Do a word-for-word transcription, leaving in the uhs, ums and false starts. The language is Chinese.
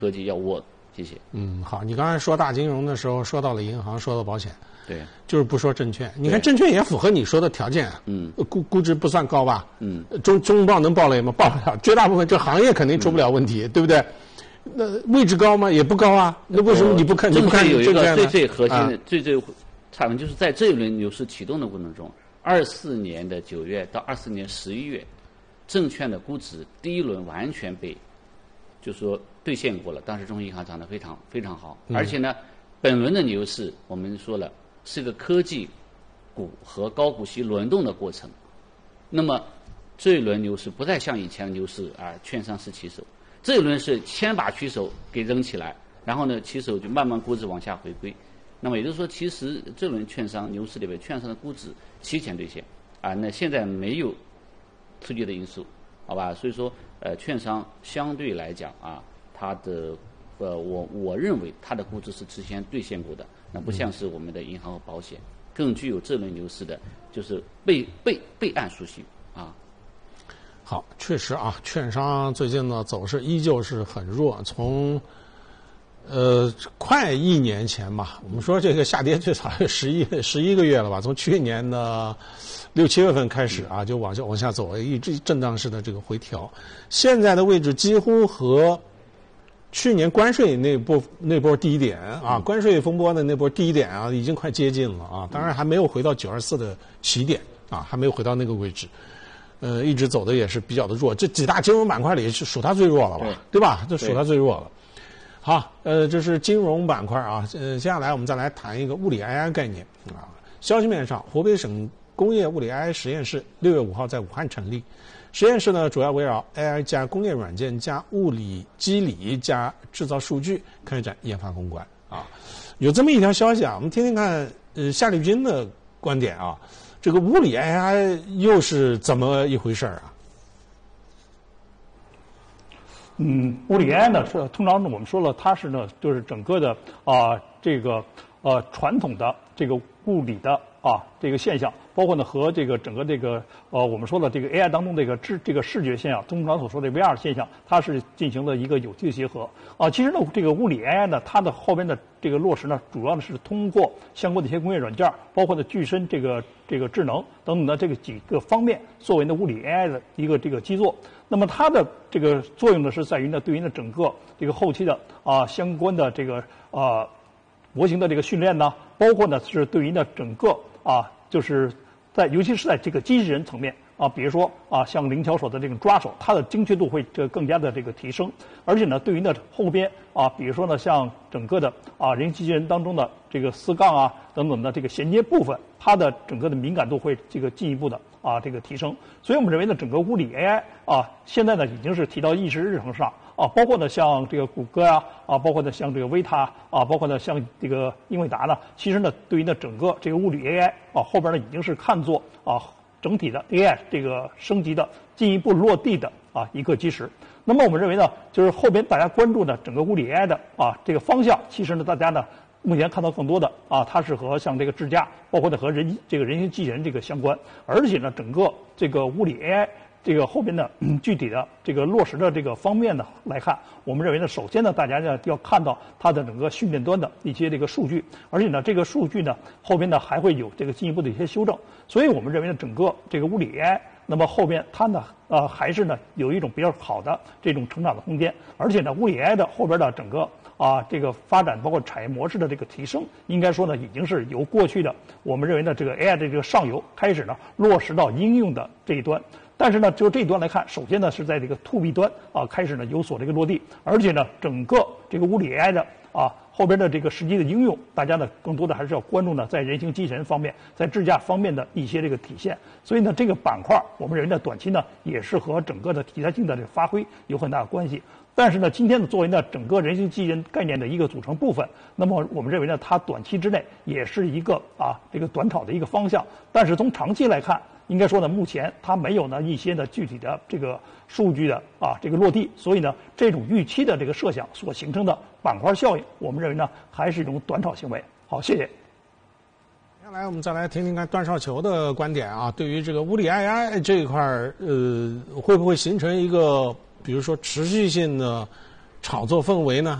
科技要握。谢谢。 嗯，好，你刚才说大金融的时候，说到了银行，说到保险， 对， 就是不说证券。你看证券也符合你说的条件啊， 嗯， 估估值不算高吧？ 嗯， 中中报能爆雷吗？爆不了，绝大部分这行业肯定出不了问题，嗯、对不对？那位置高吗？也不高啊。那为什么你不看？你不看有一个最证券呢？ 最核心的、 啊、 最最差的，就是在这一轮牛市启动的过程中，二四年的九月到二四年十一月，证券的估值第一轮完全被，就是说兑现过了。当时中国银行涨得非常非常好， 嗯、 而且呢，本轮的牛市我们说了是个科技股和高股息轮动的过程。那么这一轮牛市不再像以前的牛市啊，券商是旗手。这一轮是先把旗手给扔起来，然后呢，旗手就慢慢估值往下回归。那么也就是说，其实这轮券商牛市里边，券商的估值提前兑现啊。那现在没有刺激的因素，好吧？所以说，呃，券商相对来讲啊，它的呃，我我认为它的估值是提前兑现过的。那不像是我们的银行和保险，更具有这轮牛市的，就是备备备案属性啊。 好，确实啊，券商最近呢走势依旧是很弱，从呃快一年前吧，我们说这个下跌最少有十一十一个月了吧，从去年的六七月份开始啊，就往下往下走，一直震荡式的这个回调，现在的位置几乎和去年关税那波那波低点啊，嗯、关税风波的那波低点啊，已经快接近了啊，当然还没有回到九二四的起点啊，还没有回到那个位置。呃，一直走的也是比较的弱，这几大金融板块里是属它最弱了吧， 对, 对吧？这属它最弱了。好，呃，这是金融板块啊。呃，接下来我们再来谈一个物理 A I 概念啊。消息面上，湖北省工业物理 A I 实验室六月五号在武汉成立。实验室呢，主要围绕 A I 加工业软件加物理机理加制造数据开展研发攻关啊。有这么一条消息啊，我们听听看，呃，夏立军的观点啊。这个物理 A I 又是怎么一回事儿啊？ 嗯，物理 A I 呢是通常呢我们说了，它是呢就是整个的啊、呃、这个呃传统的这个物理的啊这个现象，包括呢和这个整个这个呃我们说的这个 A I 当中这个视这个视觉现象，通常所说的 V R 现象，它是进行了一个有机的结合啊。其实呢这个物理 A I 呢，它的后边的这个落实呢，主要的是通过相关的一些工业软件，包括呢具身这个这个智能等等的这个几个方面，作为呢物理 A I 的一个这个基座。那么它的这个作用呢，是在于呢对于呢整个这个后期的啊相关的这个啊模型的这个训练呢，包括呢是对于呢整个啊就是在尤其是在这个机器人层面。啊，比如说啊，像灵巧手的这种抓手，它的精确度会这更加的这个提升，而且呢，对于呢后边啊，比如说呢，像整个的啊人机器人当中的这个丝杠啊等等的这个衔接部分，它的整个的敏感度会这个进一步的啊这个提升。所以我们认为呢，整个物理 A I 啊，现在呢已经是提到议事日程上啊，包括呢像这个谷歌啊啊，包括呢像这个维塔啊，包括呢像这个英伟达呢，其实呢对于呢整个这个物理 A I 啊后边呢已经是看作啊。整体的 A I 这个升级的进一步落地的啊一个基石。那么我们认为呢，就是后边大家关注的整个物理 A I 的啊这个方向，其实呢大家呢目前看到更多的啊，它是和像这个智驾，包括呢和人这个人形机器人这个相关，而且呢整个这个物理 A I。这个后边的、嗯、具体的这个落实的这个方面呢来看，我们认为呢，首先呢，大家呢要看到它的整个训练端的一些这个数据，而且呢，这个数据呢后边呢还会有这个进一步的一些修正，所以我们认为呢，整个这个物理 A I， 那么后边它呢呃还是呢有一种比较好的这种成长的空间，而且呢，物理 A I 的后边的整个啊这个发展包括产业模式的这个提升，应该说呢已经是由过去的我们认为呢这个 A I 的这个上游开始呢落实到应用的这一端。但是呢，就这一端来看，首先呢是在这个 to B 端啊开始呢有所这个落地，而且呢整个这个物理 A I 的啊后边的这个实际的应用，大家呢更多的还是要关注呢在人形机器人方面，在智驾方面的一些这个体现。所以呢这个板块我们认为呢短期呢也是和整个的题材性的这个发挥有很大的关系。但是呢，今天呢作为呢整个人形机器人概念的一个组成部分，那么我们认为呢它短期之内也是一个啊这个短炒的一个方向。但是从长期来看，应该说呢，目前它没有呢一些呢具体的这个数据的啊这个落地，所以呢这种预期的这个设想所形成的板块效应，我们认为呢还是一种短炒行为。好，谢谢。接下来我们再来听听看段少球的观点啊，对于这个物理 A I 这一块，呃，会不会形成一个比如说持续性的炒作氛围呢